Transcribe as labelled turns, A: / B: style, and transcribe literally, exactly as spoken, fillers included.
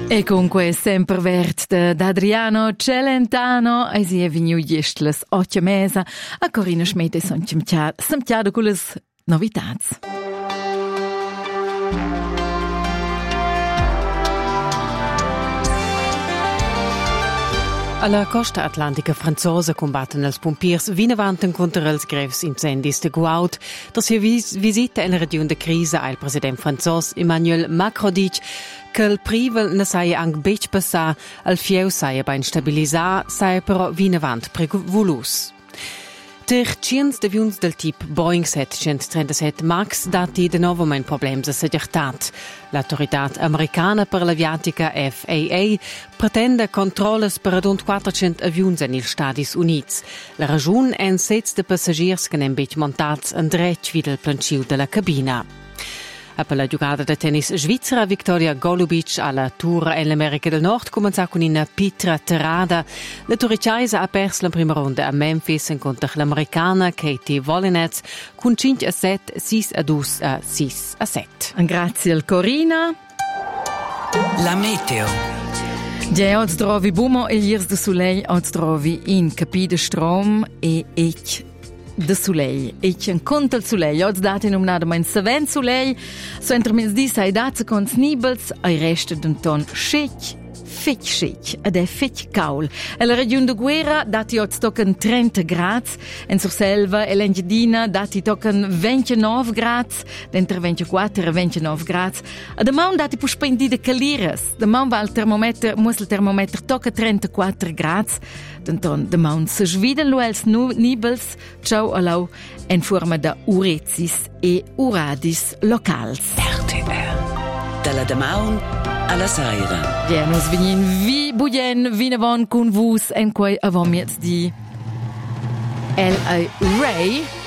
A: E comunque sempre vert da Adriano Celentano e si è venuto gestles otto mesa a Corina Schmidt e son semtiado con le novità.
B: Alla costa atlantica franzosa combattono els pompiers vinavanten contro els greus incendis de Guaut. Da si vis- visita in regione de crisi al president francos Emmanuel Macron dice che il privel ne sai anche bec passà al fieu sai ben stabilizzare sai però vinavant prevolus. Terciens d'avions del type Boeing settecentotrentasetto MAX dati de nuovo un problema di sicurezza. L'autorità americana per l'aviatica F A A pretende controlli per rund quattrocento avions negli Stati Uniti. La ragione è un set di passeggeri che non sono montati in dretto via il planciu della cabina. E per la giocata di tennis svizzera Victoria Golubic alla Tour in America del Nord comincia con una pitra terrada. La turicesa ha perso la prima ronda a Memphis contro l'americana Katie Volinets con cinque a sette, sei a due a sei a sette.
A: Grazie al Corina.
C: La meteo.
A: Già oggi trovi bumo e ieri de soleil oggi trovi in capide strom e ec de soleil. Ec un conto il soleil. Oggi date nominata ma in seven soleil. So entre mens di sai date con snibels ai resta d'un ton schic. Fitch schic ed è fitch caul. E la regione de Guerra dati oggi toccano trenta gradi, in Surselva e l'Engedina dati toccano ventinove gradi, dentro ventiquattro e ventinove gradi. E da man dati pus spendi de caliras. Da man va il termometer, mus il termometer tocca trentaquattro gradi. Denton da man se sviden lo els nibels, ciao allau, in forma da urezis e uradis locals.
C: R T R. Dalla Damaun alla Saira.
A: Ja, nos venin vi buien vinavon con vus en quei avom jetzt di L A Ray.